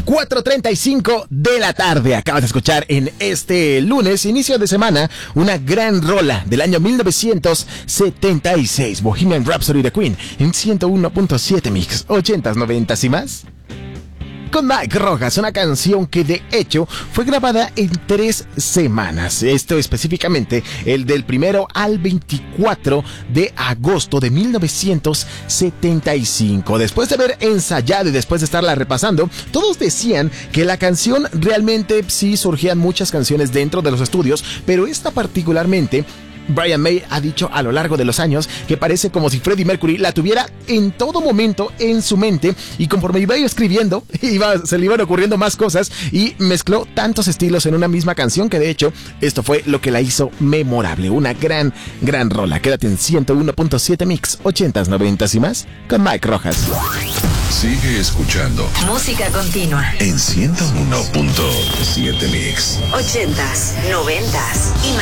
4:35 de la tarde. Acabas de escuchar en este lunes, inicio de semana, una gran rola del año 1976, Bohemian Rhapsody de Queen, en 101.7 Mix, 80s, 90s y más. Con Mike Rojas, una canción que de hecho fue grabada en 3 semanas. Esto específicamente el del 1 al 24 de agosto de 1975. Después de haber ensayado y después de estarla repasando, todos decían que la canción realmente sí surgían muchas canciones dentro de los estudios, pero esta particularmente Brian May ha dicho a lo largo de los años que parece como si Freddie Mercury la tuviera en todo momento en su mente, y conforme iba escribiendo se le iban ocurriendo más cosas y mezcló tantos estilos en una misma canción que de hecho esto fue lo que la hizo memorable. Una gran rola. Quédate en 101.7 Mix, 80s, 90s y más con Mike Rojas. Sigue escuchando música continua en 101.7 Mix, 80s, 90s y más.